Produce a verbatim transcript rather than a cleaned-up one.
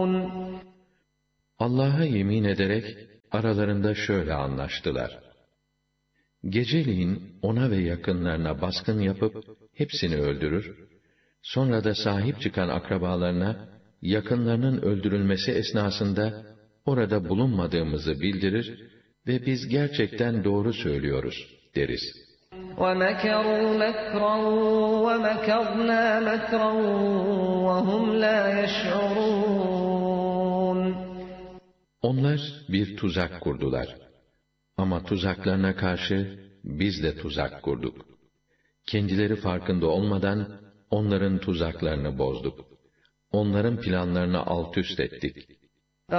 Allah'a yemin ederek aralarında şöyle anlaştılar: Geceliğin ona ve yakınlarına baskın yapıp hepsini öldürür, sonra da sahip çıkan akrabalarına yakınlarının öldürülmesi esnasında orada bulunmadığımızı bildirir ve biz gerçekten doğru söylüyoruz deriz. وَمَكَرُوا مَكْرًا وَمَكَرْنَا مَكْرًا وَهُمْ لَا يَشْعُرُونَ Onlar bir tuzak kurdular. Ama tuzaklarına karşı biz de tuzak kurduk. Kendileri farkında olmadan onların tuzaklarını bozduk. Onların planlarını alt üst ettik.